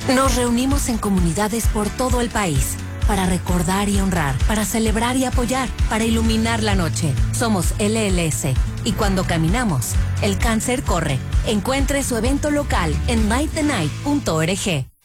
Nos reunimos en comunidades por todo el país para recordar y honrar, para celebrar y apoyar, para iluminar la noche. Somos LLS y cuando caminamos, el cáncer corre. Encuentre su evento local en lightthenight.org.